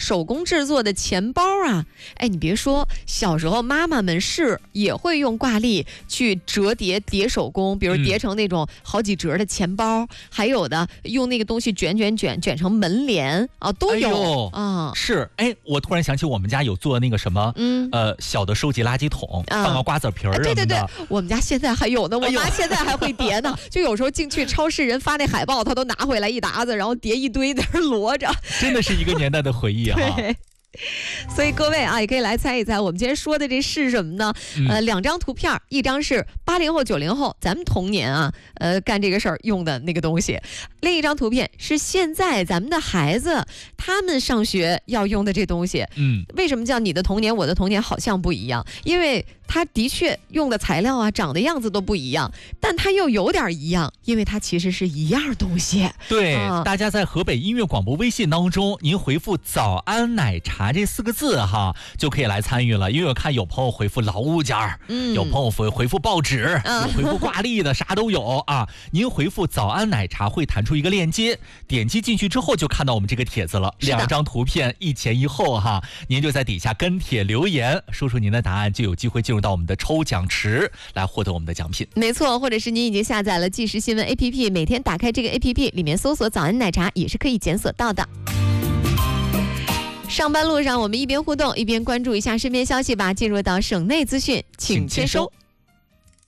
手工制作的钱包啊。哎，你别说，小时候妈妈们也会用挂历去折叠手工，比如叠成那种好几折的钱包，还有的用那个东西卷成门帘啊，都有啊。 是，哎，我突然想起我们家有做那个什么，小的收集垃圾桶，放个瓜子皮儿什么的。 对，我们家现在还有呢，我妈现在还会叠呢。就有时候进去超市人发那海报，她都拿回来一沓子，然后叠一堆在那摞着。 真的是一个年代的回忆哈。 对。所以各位啊，也可以来猜一猜，我们今天说的这是什么呢？两张图片，一张是80后、90后咱们童年啊，干这个事儿用的那个东西，另一张图片是现在咱们的孩子他们上学要用的这东西。为什么叫你的童年我的童年好像不一样？因为它的确用的材料啊，长的样子都不一样，但它又有点一样，因为它其实是一样东西。 对，大家在河北音乐广播微信当中，您回复早安奶茶这4个字哈，就可以来参与了。因为我看有朋友回复老物件儿，有朋友回复报纸，有回复挂历的，啥都有啊。您回复早安奶茶会弹出一个链接，点击进去之后就看到我们这个帖子了，2张图片一前一后哈，您就在底下跟帖留言，说出您的答案，就有机会进入到我们的抽奖池来获得我们的奖品。 没错，或者是您已经下载了即时新闻 APP， 每天打开这个 APP 里面搜索早安奶茶也是可以检索到的。上班路上我们一边互动一边关注一下身边消息吧。进入到省内资讯，请签收。